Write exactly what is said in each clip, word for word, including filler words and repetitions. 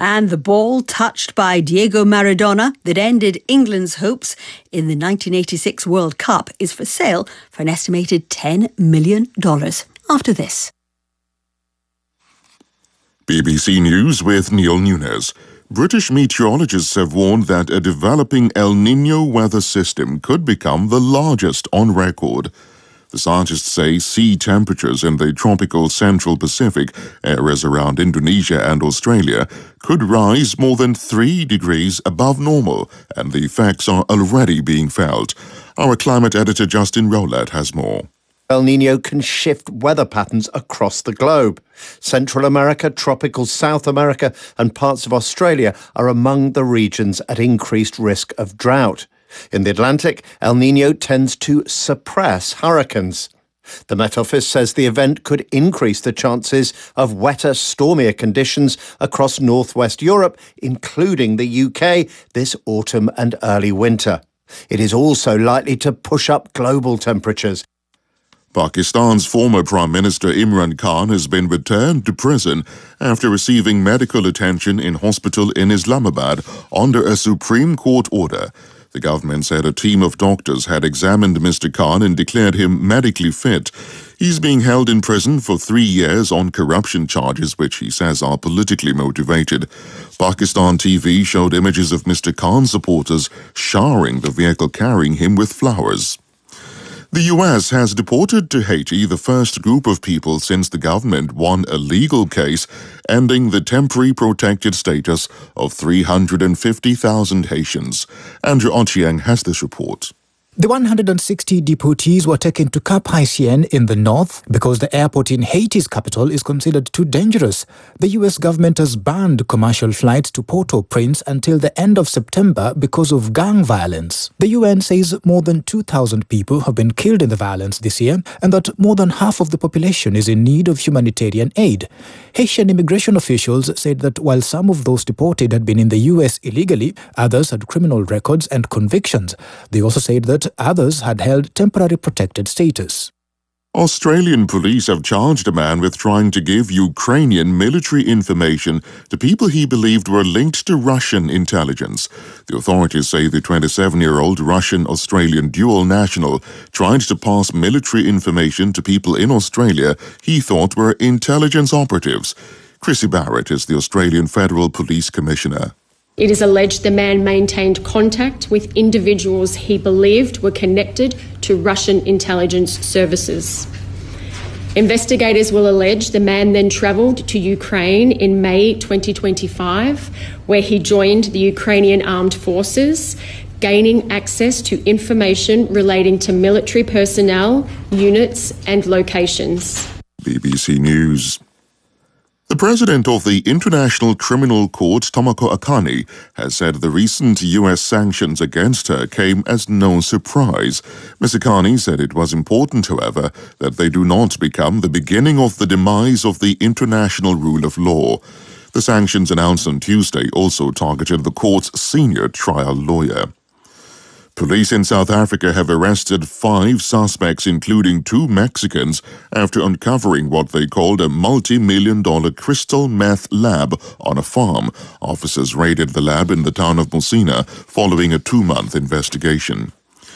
And the ball touched by Diego Maradona that ended England's hopes in the nineteen eighty-six World Cup is for sale for an estimated ten million dollars. After this. B B C News with Neil Nunes. British meteorologists have warned that a developing El Niño weather system could become the largest on record. The scientists say sea temperatures in the tropical Central Pacific, areas around Indonesia and Australia, could rise more than three degrees above normal, and the effects are already being felt. Our climate editor Justin Rowlatt has more. El Niño can shift weather patterns across the globe. Central America, tropical South America and parts of Australia are among the regions at increased risk of drought. In the Atlantic, El Niño tends to suppress hurricanes. The Met Office says the event could increase the chances of wetter, stormier conditions across northwest Europe, including the U K, this autumn and early winter. It is also likely to push up global temperatures. Pakistan's former Prime Minister Imran Khan has been returned to prison after receiving medical attention in hospital in Islamabad under a Supreme Court order. The government said a team of doctors had examined Mister Khan and declared him medically fit. He's being held in prison for three years on corruption charges, which he says are politically motivated. Pakistan T V showed images of Mister Khan's supporters showering the vehicle carrying him with flowers. The U S has deported to Haiti the first group of people since the government won a legal case ending the temporary protected status of three hundred fifty thousand Haitians. Andrew Ochieng has this report. The one hundred sixty deportees were taken to Cap Haitien in the north because the airport in Haiti's capital is considered too dangerous. The U S government has banned commercial flights to Port-au-Prince until the end of September because of gang violence. The U N says more than two thousand people have been killed in the violence this year and that more than half of the population is in need of humanitarian aid. Haitian immigration officials said that while some of those deported had been in the U S illegally, others had criminal records and convictions. They also said that others had held temporary protected status. Australian police have charged a man with trying to give Ukrainian military information to people he believed were linked to Russian intelligence. The authorities say the twenty-seven-year-old Russian-Australian dual national tried to pass military information to people in Australia he thought were intelligence operatives. Chrissy Barrett is the Australian Federal Police Commissioner. It is alleged the man maintained contact with individuals he believed were connected to Russian intelligence services. Investigators will allege the man then travelled to Ukraine in May twenty twenty-five, where he joined the Ukrainian armed forces, gaining access to information relating to military personnel, units and locations. B B C News. The president of the International Criminal Court, Tomoko Akane, has said the recent U S sanctions against her came as no surprise. Miz Akane said it was important, however, that they do not become the beginning of the demise of the international rule of law. The sanctions announced on Tuesday also targeted the court's senior trial lawyer. Police in South Africa have arrested five suspects, including two Mexicans, after uncovering what they called a multi-million dollar crystal meth lab on a farm. Officers raided the lab in the town of Mosina following a two-month investigation.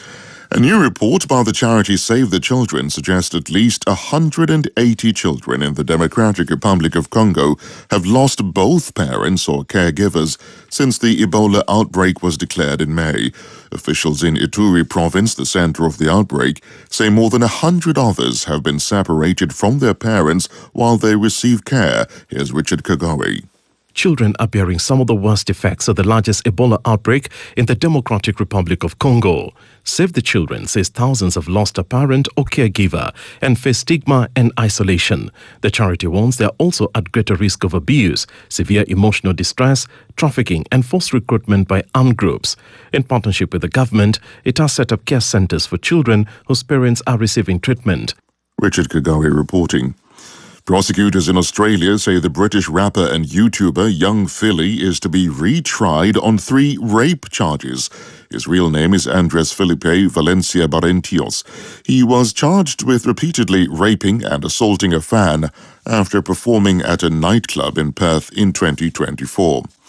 A new report by the charity Save the Children suggests at least one hundred eighty children in the Democratic Republic of Congo have lost both parents or caregivers since the Ebola outbreak was declared in May. Officials in Ituri province, the center of the outbreak, say more than one hundred others have been separated from their parents while they receive care. Here's Richard Kagori. Children are bearing some of the worst effects of the largest Ebola outbreak in the Democratic Republic of Congo. Save the Children says thousands have lost a parent or caregiver and face stigma and isolation. The charity warns they are also at greater risk of abuse, severe emotional distress, trafficking and forced recruitment by armed groups. In partnership with the government, it has set up care centers for children whose parents are receiving treatment. Richard Kagori reporting. Prosecutors in Australia say the British rapper and YouTuber Young Philly is to be retried on three rape charges. His real name is Andres Felipe Valencia Barrentios. He was charged with repeatedly raping and assaulting a fan after performing at a nightclub in Perth in twenty twenty-four.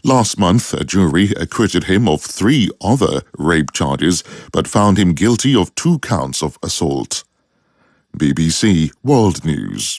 Last month, a jury acquitted him of three other rape charges, but found him guilty of two counts of assault. B B C World News.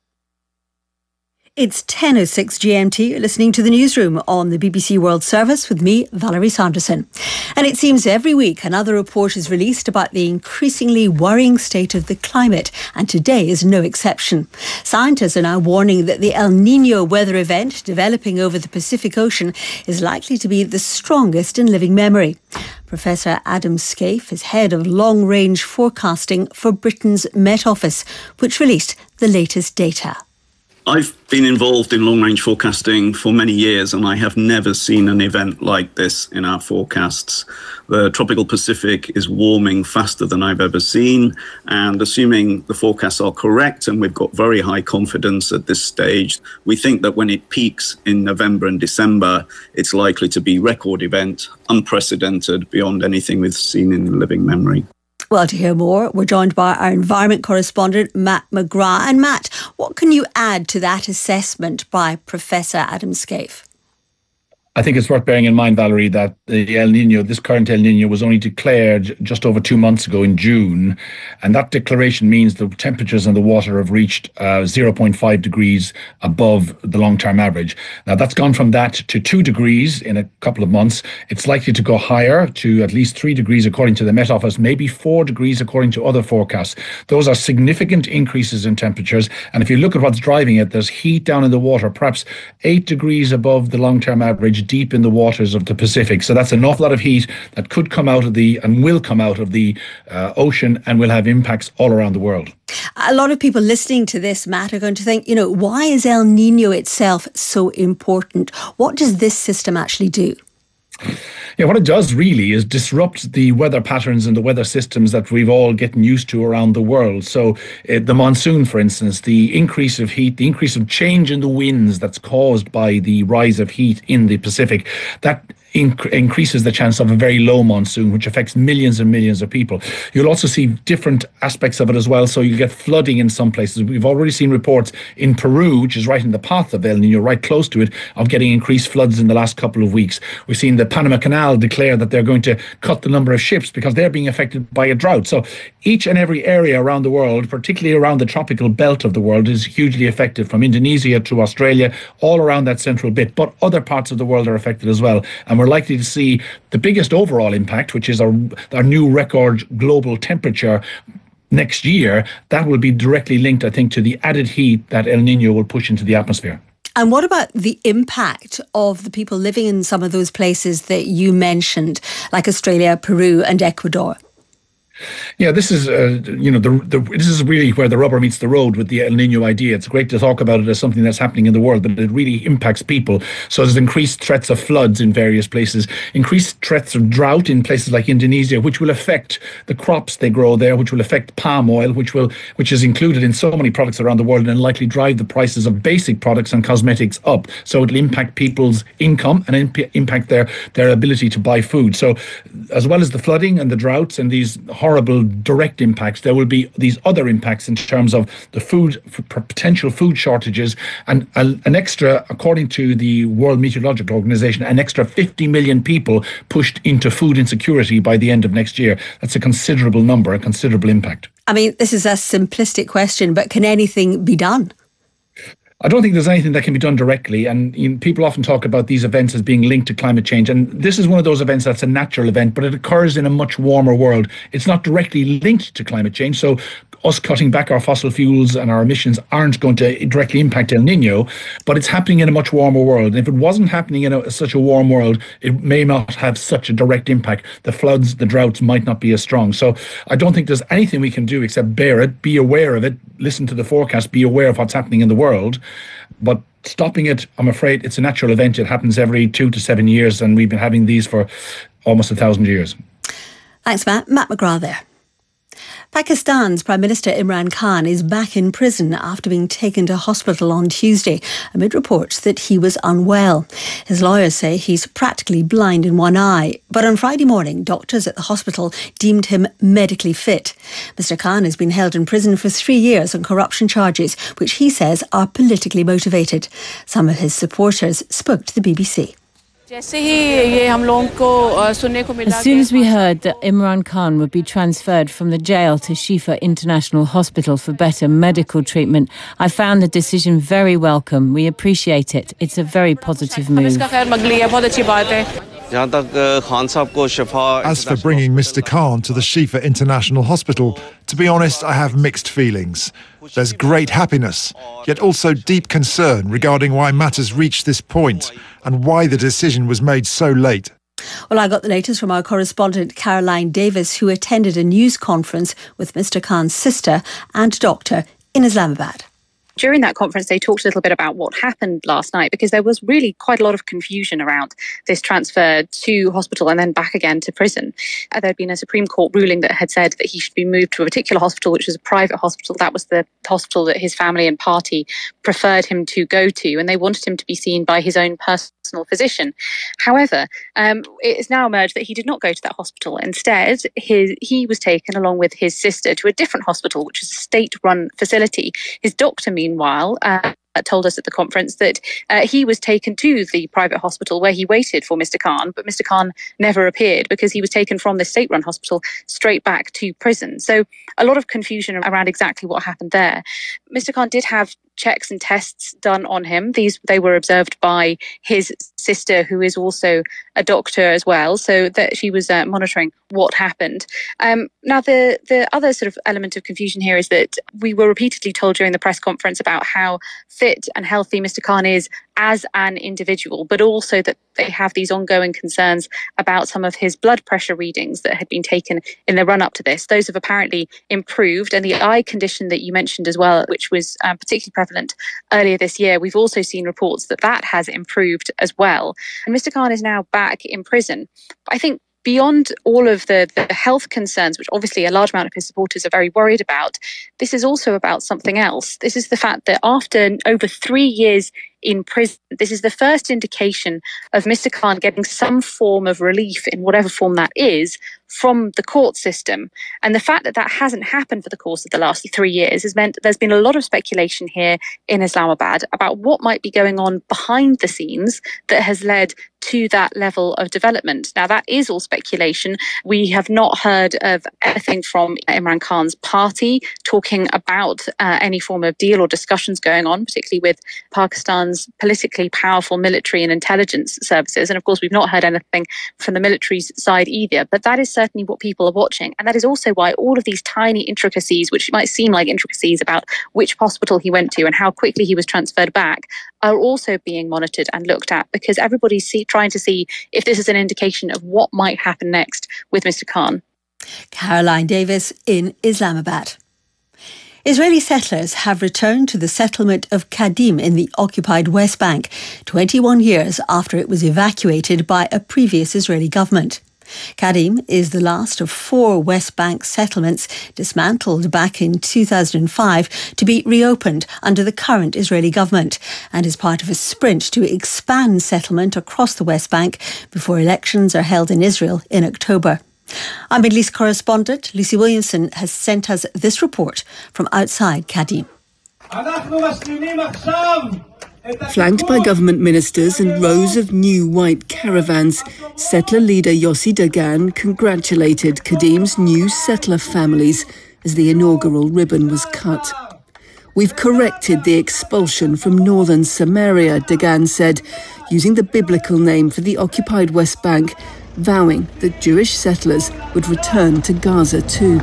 It's ten oh six G M T. You're listening to the newsroom on the B B C World Service with me, Valerie Sanderson. And it seems every week another report is released about the increasingly worrying state of the climate, and today is no exception. Scientists are now warning that the El Niño weather event developing over the Pacific Ocean is likely to be the strongest in living memory. Professor Adam Scaife is head of long-range forecasting for Britain's Met Office, which released the latest data. I've been involved in long-range forecasting for many years, and I have never seen an event like this in our forecasts. The tropical Pacific is warming faster than I've ever seen, and assuming the forecasts are correct, and we've got very high confidence at this stage, we think that when it peaks in November and December, it's likely to be a record event, unprecedented beyond anything we've seen in living memory. Well, to hear more, we're joined by our environment correspondent, Matt McGrath. And Matt, what can you add to that assessment by Professor Adam Scaife? I think it's worth bearing in mind, Valerie, that the El Niño, this current El Niño, was only declared just over two months ago in June. And that declaration means the temperatures in the water have reached uh, zero point five degrees above the long-term average. Now, that's gone from that to two degrees in a couple of months. It's likely to go higher to at least three degrees, according to the Met Office, maybe four degrees, according to other forecasts. Those are significant increases in temperatures. And if you look at what's driving it, there's heat down in the water, perhaps eight degrees above the long-term average, deep in the waters of the Pacific. So that's an awful lot of heat that could come out of the and will come out of the uh, ocean and will have impacts all around the world. A lot of people listening to this, Matt, are going to think, you know, why is El Niño itself so important? What does this system actually do? Yeah, what it does really is disrupt the weather patterns and the weather systems that we've all gotten used to around the world. So uh, the monsoon, for instance, the increase of heat, the increase of change in the winds that's caused by the rise of heat in the Pacific, that Inc- increases the chance of a very low monsoon, which affects millions and millions of people. You'll also see different aspects of it as well. So you get flooding in some places. We've already seen reports in Peru, which is right in the path of El Niño, right close to it, of getting increased floods in the last couple of weeks. We've seen the Panama Canal declare that they're going to cut the number of ships because they're being affected by a drought. So each and every area around the world, particularly around the tropical belt of the world, is hugely affected, from Indonesia to Australia, all around that central bit. But other parts of the world are affected as well. And we're likely to see the biggest overall impact, which is our, our new record global temperature next year. That will be directly linked, I think, to the added heat that El Niño will push into the atmosphere. And what about the impact of the people living in some of those places that you mentioned, like Australia, Peru and Ecuador? Yeah, this is, uh, you know, the, the this is really where the rubber meets the road with the El Niño idea. It's great to talk about it as something that's happening in the world, but it really impacts people. So there's increased threats of floods in various places, increased threats of drought in places like Indonesia, which will affect the crops they grow there, which will affect palm oil, which will which is included in so many products around the world and likely drive the prices of basic products and cosmetics up. So it'll impact people's income and imp- impact their, their ability to buy food. So as well as the flooding and the droughts and these horrible direct impacts, there will be these other impacts in terms of the food, potential food shortages, and an extra, according to the World Meteorological Organization, an extra fifty million people pushed into food insecurity by the end of next year. That's a considerable number, a considerable impact. I mean, this is a simplistic question, but can anything be done? I don't think there's anything that can be done directly, and you know, people often talk about these events as being linked to climate change, and this is one of those events that's a natural event, but it occurs in a much warmer world. It's not directly linked to climate change, so us cutting back our fossil fuels and our emissions aren't going to directly impact El Niño, but it's happening in a much warmer world. And if it wasn't happening in a, such a warm world, it may not have such a direct impact. The floods, the droughts might not be as strong. So I don't think there's anything we can do except bear it, be aware of it, listen to the forecast, be aware of what's happening in the world. But stopping it, I'm afraid, it's a natural event. It happens every two to seven years, and we've been having these for almost a thousand years. Thanks, Matt. Matt McGrath there. Pakistan's Prime Minister Imran Khan is back in prison after being taken to hospital on Tuesday amid reports that he was unwell. His lawyers say he's practically blind in one eye, but on Friday morning, doctors at the hospital deemed him medically fit. Mister Khan has been held in prison for three years on corruption charges, which he says are politically motivated. Some of his supporters spoke to the B B C. As soon as we heard that Imran Khan would be transferred from the jail to Shifa International Hospital for better medical treatment, I found the decision very welcome. We appreciate it. It's a very positive move. As for bringing Mister Khan to the Shifa International Hospital, to be honest, I have mixed feelings. There's great happiness, yet also deep concern regarding why matters reached this point and why the decision was made so late. Well, I got the latest from our correspondent Caroline Davis, who attended a news conference with Mister Khan's sister and doctor in Islamabad. During that conference, they talked a little bit about what happened last night, because there was really quite a lot of confusion around this transfer to hospital and then back again to prison. Uh, there had been a Supreme Court ruling that had said that he should be moved to a particular hospital, which was a private hospital. That was the hospital that his family and party preferred him to go to, and they wanted him to be seen by his own personal physician. However, um, it has now emerged that he did not go to that hospital. Instead, his, he was taken along with his sister to a different hospital, which is a state-run facility. His doctor, meanwhile, uh, told us at the conference that uh, he was taken to the private hospital where he waited for Mister Khan, but Mister Khan never appeared because he was taken from the state-run hospital straight back to prison. So a lot of confusion around exactly what happened there. Mister Khan did have checks and tests done on him. These they were observed by his sister, who is also a doctor as well, so that she was uh, monitoring what happened. Um, now, the the other sort of element of confusion here is that we were repeatedly told during the press conference about how fit and healthy Mister Khan is as an individual, but also that they have these ongoing concerns about some of his blood pressure readings that had been taken in the run-up to this. Those have apparently improved, and the eye condition that you mentioned as well, which was um, particularly prevalent earlier this year, we've also seen reports that that has improved as well. And Mister Khan is now back in prison. I think beyond all of the, the health concerns, which obviously a large amount of his supporters are very worried about, this is also about something else. This is the fact that after over three years in prison, this is the first indication of Mister Khan getting some form of relief, in whatever form that is, from the court system. And the fact that that hasn't happened for the course of the last three years has meant there's been a lot of speculation here in Islamabad about what might be going on behind the scenes that has led to that level of development. Now, that is all speculation. We have not heard of anything from Imran Khan's party talking about uh, any form of deal or discussions going on, particularly with Pakistan's politically powerful military and intelligence services. And of course, we've not heard anything from the military's side either. But that is certainly what people are watching. And that is also why all of these tiny intricacies, which might seem like intricacies about which hospital he went to and how quickly he was transferred back, are also being monitored and looked at, because everybody's see, trying to see if this is an indication of what might happen next with Mister Khan. Caroline Davis in Islamabad. Israeli settlers have returned to the settlement of Kadim in the occupied West Bank, twenty-one years after it was evacuated by a previous Israeli government. Kadim is the last of four West Bank settlements dismantled back in two thousand five to be reopened under the current Israeli government, and is part of a sprint to expand settlement across the West Bank before elections are held in Israel in October. Our Middle East correspondent Lucy Williamson has sent us this report from outside Kadim. Flanked by government ministers and rows of new white caravans, settler leader Yossi Dagan congratulated Kadim's new settler families as the inaugural ribbon was cut. "We've corrected the expulsion from northern Samaria," Dagan said, using the biblical name for the occupied West Bank, vowing that Jewish settlers would return to Gaza too.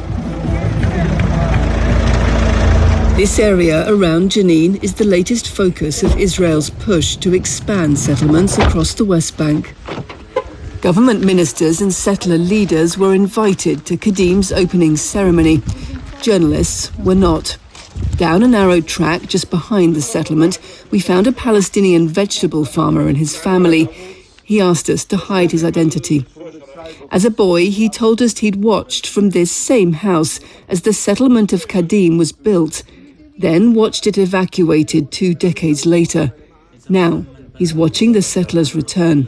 This area around Jenin is the latest focus of Israel's push to expand settlements across the West Bank. Government ministers and settler leaders were invited to Kadim's opening ceremony. Journalists were not. Down a narrow track just behind the settlement, we found a Palestinian vegetable farmer and his family. He asked us to hide his identity. As a boy, he told us he'd watched from this same house as the settlement of Kadim was built, then watched it evacuated two decades later. Now, he's watching the settlers return.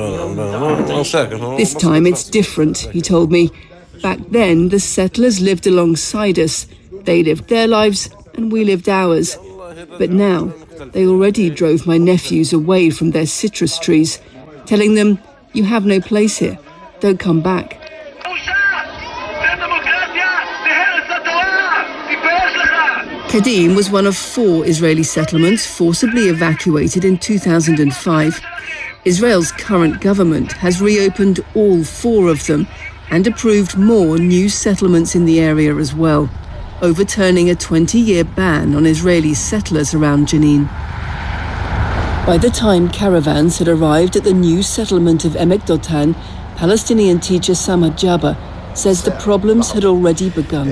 This time it's different, he told me. Back then, the settlers lived alongside us. They lived their lives and we lived ours. But now, they already drove my nephews away from their citrus trees. telling them, "You have no place here. Don't come back." Kadim was one of four Israeli settlements forcibly evacuated in two thousand five. Israel's current government has reopened all four of them and approved more new settlements in the area as well, overturning a twenty-year ban on Israeli settlers around Jenin. By the time caravans had arrived at the new settlement of Emek Dotan, Palestinian teacher Samad Jabba says the problems had already begun.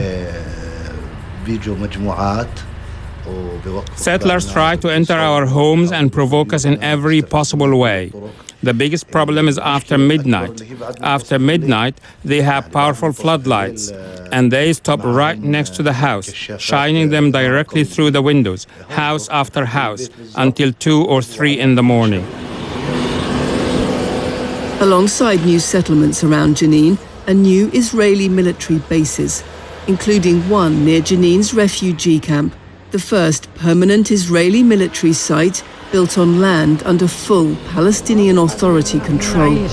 Settlers try to enter our homes and provoke us in every possible way. The biggest problem is after midnight. After midnight, they have powerful floodlights, and they stop right next to the house, shining them directly through the windows, house after house, until two or three in the morning. Alongside new settlements around Jenin are new Israeli military bases, including one near Jenin's refugee camp, the first permanent Israeli military site built on land under full Palestinian Authority control. In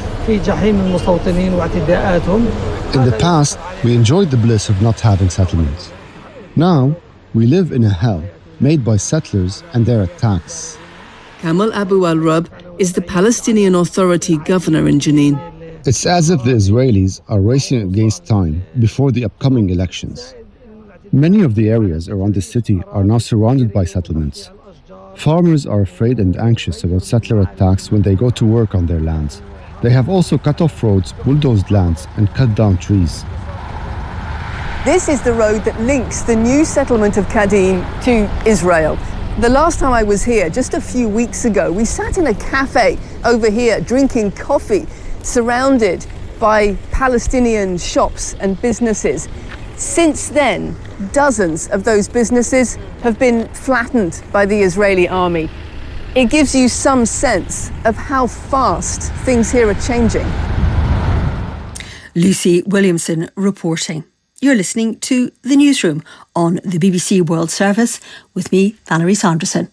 the past, we enjoyed the bliss of not having settlements. Now, we live in a hell made by settlers and their attacks. Kamal Abu al-Rab is the Palestinian Authority governor in Jenin. It's as if the Israelis are racing against time before the upcoming elections. Many of the areas around the city are now surrounded by settlements. Farmers are afraid and anxious about settler attacks when they go to work on their lands. They have also cut off roads, bulldozed lands, and cut down trees. This is the road that links the new settlement of Kadim to Israel. The last time I was here, just a few weeks ago, we sat in a cafe over here drinking coffee, surrounded by Palestinian shops and businesses. Since then, dozens of those businesses have been flattened by the Israeli army. It gives you some sense of how fast things here are changing. Lucy Williamson reporting. You're listening to The Newsroom on the B B C World Service with me, Valerie Sanderson.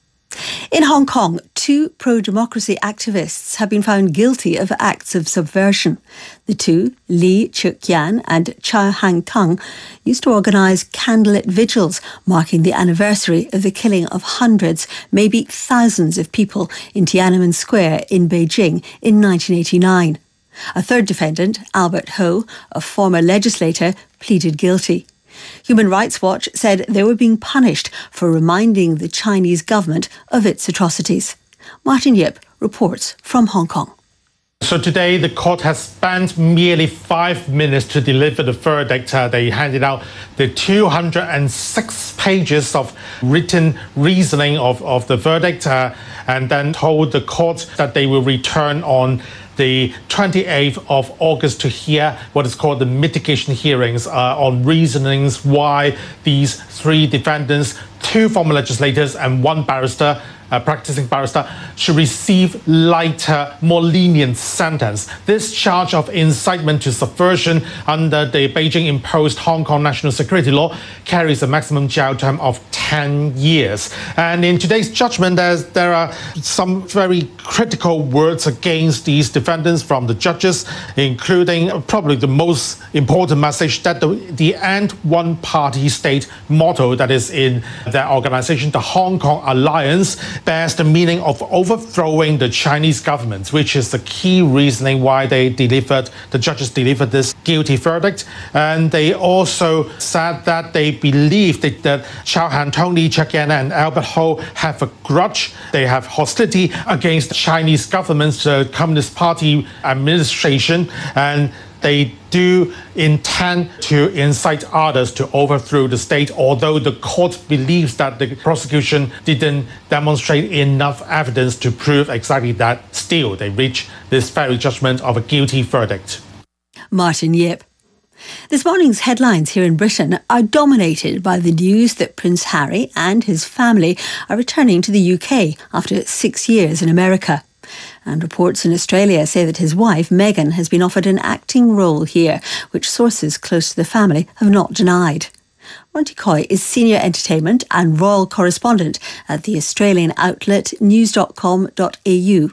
In Hong Kong, two pro-democracy activists have been found guilty of acts of subversion. The two, Lee Chuk Yan and Chow Hang Tung, used to organise candlelit vigils marking the anniversary of the killing of hundreds, maybe thousands of people in Tiananmen Square in Beijing in nineteen eighty-nine. A third defendant, Albert Ho, a former legislator, pleaded guilty. Human Rights Watch said they were being punished for reminding the Chinese government of its atrocities. Martin Yip reports from Hong Kong. So today, the court has spent merely five minutes to deliver the verdict. Uh, they handed out the two hundred six pages of written reasoning of, of the verdict uh, and then told the court that they will return on the twenty-eighth of August to hear what is called the mitigation hearings uh, on reasonings why these three defendants, two former legislators and one barrister, a practicing barrister, should receive lighter, more lenient sentence. This charge of incitement to subversion under the Beijing-imposed Hong Kong national security law carries a maximum jail term of ten years. And in today's judgment, there's, there are some very critical words against these defendants from the judges, including probably the most important message that the, the end one-party state motto that is in their organization, the Hong Kong Alliance, bears the meaning of overthrowing the Chinese government, which is the key reasoning why they delivered, the judges delivered this guilty verdict. And they also said that they believe that, that Chow Han Tung, Lee Chuk Yan and Albert Ho have a grudge. They have hostility against the Chinese government, the Communist Party administration, and they do intend to incite others to overthrow the state, although the court believes that the prosecution didn't demonstrate enough evidence to prove exactly that. Still, they reach this very judgment of a guilty verdict. Martin Yip. This morning's headlines here in Britain are dominated by the news that Prince Harry and his family are returning to the U K after six years in America. And reports in Australia say that his wife, Meghan, has been offered an acting role here, which sources close to the family have not denied. Ronti Coy is senior entertainment and royal correspondent at the Australian outlet news dot com dot a u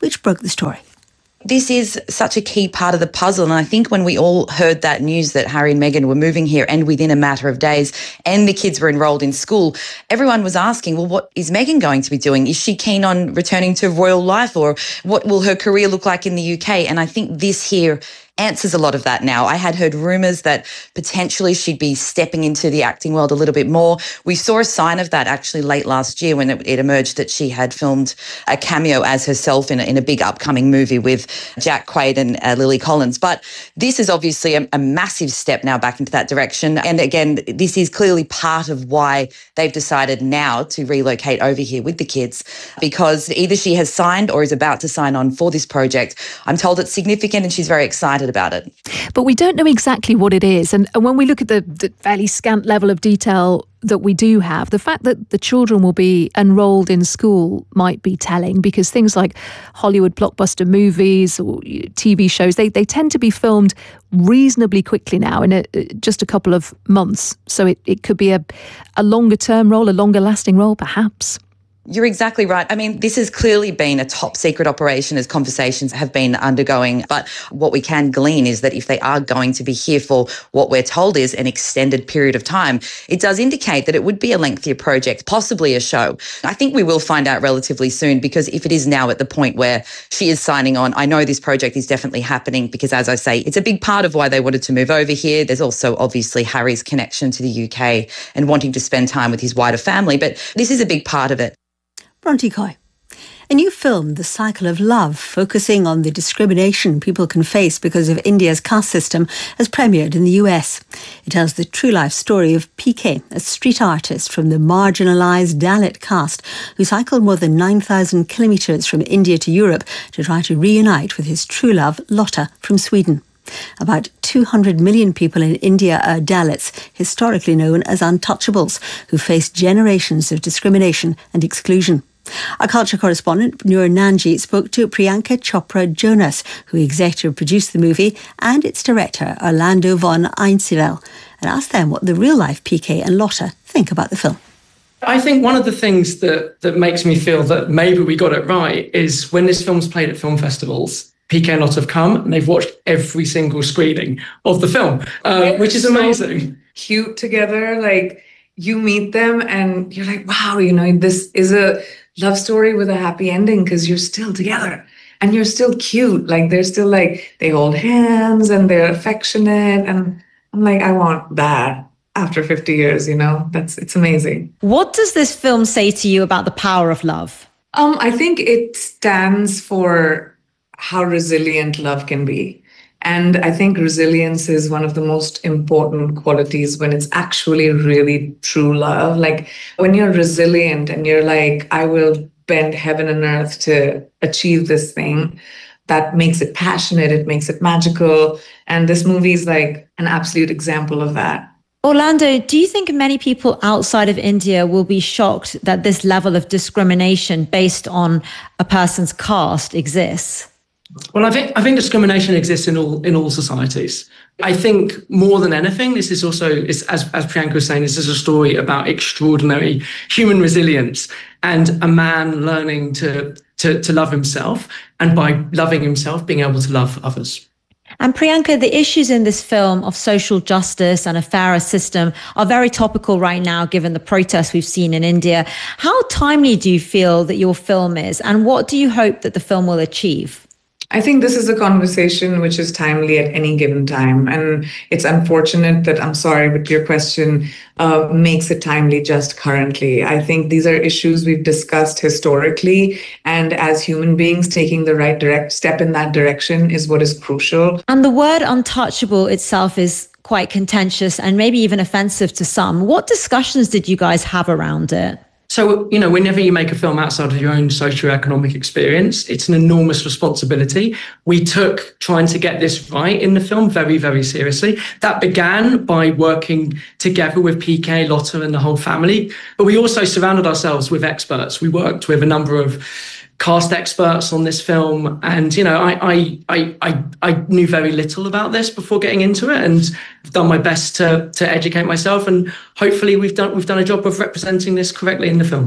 which broke the story. This is such a key part of the puzzle. And I think when we all heard that news that Harry and Meghan were moving here and within a matter of days and the kids were enrolled in school, everyone was asking, well, what is Meghan going to be doing? Is she keen on returning to royal life, or what will her career look like in the U K? And I think this here answers a lot of that now. I had heard rumours that potentially she'd be stepping into the acting world a little bit more. We saw a sign of that actually late last year when it, it emerged that she had filmed a cameo as herself in a, in a big upcoming movie with Jack Quaid and uh, Lily Collins. But this is obviously a, a massive step now back into that direction. And again, this is clearly part of why they've decided now to relocate over here with the kids, because either she has signed or is about to sign on for this project. I'm told it's significant and she's very excited about it. But we don't know exactly what it is. And, and when we look at the, the fairly scant level of detail that we do have, the fact that the children will be enrolled in school might be telling, because things like Hollywood blockbuster movies or T V shows, they, they tend to be filmed reasonably quickly now, in a, just a couple of months. So it, it could be a, a longer term role, a longer lasting role, perhaps. You're exactly right. I mean, this has clearly been a top secret operation as conversations have been undergoing. But what we can glean is that if they are going to be here for what we're told is an extended period of time, it does indicate that it would be a lengthier project, possibly a show. I think we will find out relatively soon, because if it is now at the point where she is signing on, I know this project is definitely happening because, as I say, it's a big part of why they wanted to move over here. There's also obviously Harry's connection to the U K and wanting to spend time with his wider family. But this is a big part of it. Bronte Coy. A new film, The Cycle of Love, focusing on the discrimination people can face because of India's caste system, has premiered in the U S. It tells the true life story of P K, a street artist from the marginalised Dalit caste who cycled more than nine thousand kilometres from India to Europe to try to reunite with his true love, Lotta, from Sweden. About two hundred million people in India are Dalits, historically known as untouchables, who face generations of discrimination and exclusion. Our culture correspondent, Noor Nanji, spoke to Priyanka Chopra Jonas, who executive produced the movie, and its director, Orlando von Einsiedel, and asked them what the real-life P K and Lotta think about the film. I think one of the things that, that makes me feel that maybe we got it right is when this film's played at film festivals, P K and Lotta have come and they've watched every single screening of the film, uh, which is amazing. So cute together, like you meet them and you're like, wow, you know, this is a love story with a happy ending because you're still together and you're still cute. Like they're still like, they hold hands and they're affectionate. And I'm like, I want that after fifty years, you know, that's, it's amazing. What does this film say to you about the power of love? Um, I think it stands for how resilient love can be. And I think resilience is one of the most important qualities when it's actually really true love. Like when you're resilient and you're like, I will bend heaven and earth to achieve this thing, that makes it passionate, it makes it magical. And this movie is like an absolute example of that. Orlando, do you think many people outside of India will be shocked that this level of discrimination based on a person's caste exists? Well, I think I think discrimination exists in all in all societies. I think more than anything, this is also, is, as as Priyanka was saying, this is a story about extraordinary human resilience and a man learning to to to love himself, and by loving himself, being able to love others. And Priyanka, the issues in this film of social justice and a fairer system are very topical right now, given the protests we've seen in India. How timely do you feel that your film is, and what do you hope that the film will achieve? I think this is a conversation which is timely at any given time. And it's unfortunate that, I'm sorry, but your question uh, makes it timely just currently. I think these are issues we've discussed historically. And as human beings, taking the right direct step in that direction is what is crucial. And the word untouchable itself is quite contentious and maybe even offensive to some. What discussions did you guys have around it? So, you know, whenever you make a film outside of your own socioeconomic experience, it's an enormous responsibility. We took trying to get this right in the film very, very seriously. That began by working together with P K, Lotta and the whole family. But we also surrounded ourselves with experts. We worked with a number of cast experts on this film. And, you know, I, I, I, I, I knew very little about this before getting into it, and I've done my best to, to educate myself. And hopefully we've done, we've done a job of representing this correctly in the film.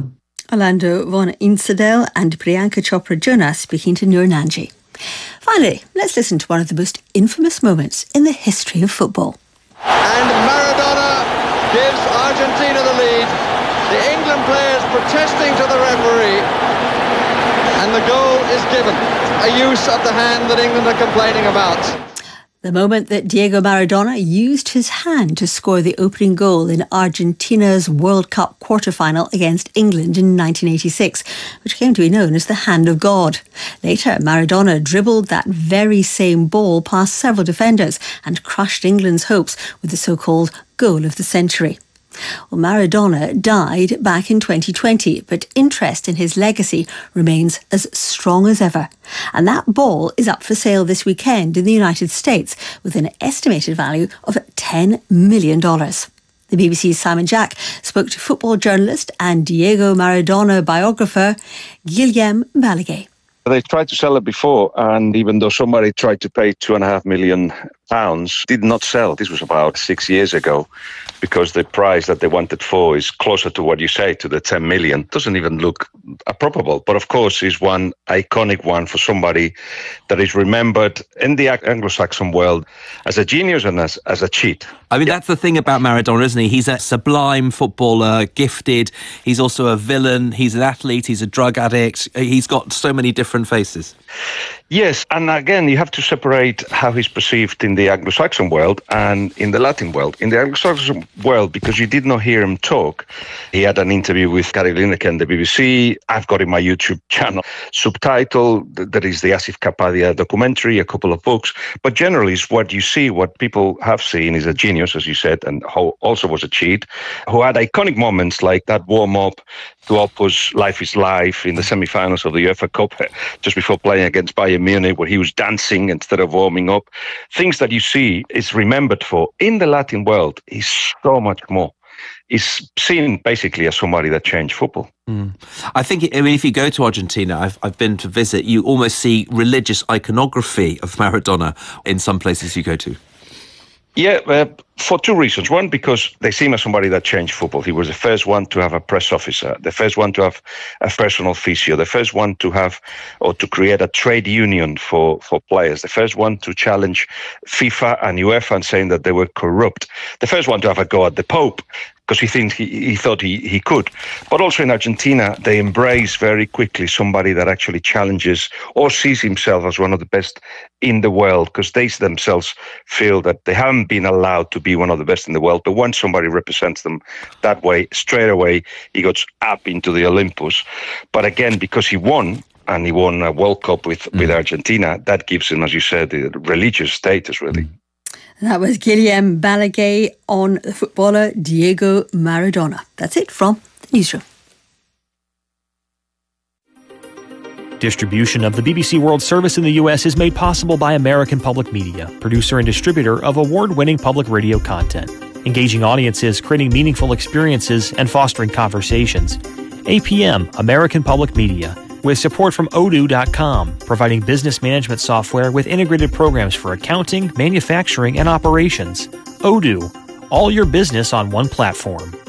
Orlando von Insadel and Priyanka Chopra Jonah speaking to Noor Nanji. Finally, let's listen to one of the most infamous moments in the history of football. And Maradona gives Argentina the lead. The England players protesting to the referee. And the goal is given. A use of the hand that England are complaining about. The moment that Diego Maradona used his hand to score the opening goal in Argentina's World Cup quarter-final against England in nineteen eighty-six, which came to be known as the Hand of God. Later, Maradona dribbled that very same ball past several defenders and crushed England's hopes with the so-called goal of the century. Well, Maradona died back in twenty twenty, but interest in his legacy remains as strong as ever. And that ball is up for sale this weekend in the United States with an estimated value of ten million dollars. The B B C's Simon Jack spoke to football journalist and Diego Maradona biographer Guillem Balaguer. They tried to sell it before, and even though somebody tried to pay two and a half million pounds, did not sell. This was about six years ago, because the price that they wanted for is closer to what you say, to the ten million. Doesn't even look probable, but of course is one iconic one for somebody that is remembered in the Anglo-Saxon world as a genius and as, as a cheat. I mean, that's the thing about Maradona, isn't he? He's a sublime footballer, gifted. He's also a villain. He's an athlete. He's a drug addict. He's got so many different faces. Yes, and again, you have to separate how he's perceived in the Anglo-Saxon world and in the Latin world. In the Anglo-Saxon world, because you did not hear him talk, he had an interview with Gary Lineker and the B B C. I've got in my YouTube channel subtitle. There is the Asif Kapadia documentary, a couple of books. But generally, it's what you see, what people have seen is a genius, as you said, and who also was a cheat, who had iconic moments like that warm-up to Opus Life is Life in the semi-finals of the UEFA Cup, just before playing against Bayern Munich, where he was dancing instead of warming up. Things that you see is remembered for. In the Latin world, he's so much more. He's seen basically as somebody that changed football. Mm. I think, I mean, if you go to Argentina, I've, I've been to visit, you almost see religious iconography of Maradona in some places you go to. Yeah, uh, for two reasons. One, because they see him as somebody that changed football. He was the first one to have a press officer, the first one to have a personal physio, the first one to have or to create a trade union for, for players, the first one to challenge FIFA and UEFA and saying that they were corrupt, the first one to have a go at the Pope, because he thinks he, he thought he, he could. But also in Argentina, they embrace very quickly somebody that actually challenges or sees himself as one of the best in the world, because they themselves feel that they haven't been allowed to be one of the best in the world. But once somebody represents them that way, straight away, he goes up into the Olympus. But again, because he won, and he won a World Cup with, mm. with Argentina, that gives him, as you said, the religious status, really. Mm. That was Guillem Balaguer on the footballer Diego Maradona. That's it from the newsroom. Distribution of the B B C World Service in the U S is made possible by American Public Media, producer and distributor of award-winning public radio content, engaging audiences, creating meaningful experiences, and fostering conversations. A P M, American Public Media, with support from odoo dot com, providing business management software with integrated programs for accounting, manufacturing, and operations. Odoo, all your business on one platform.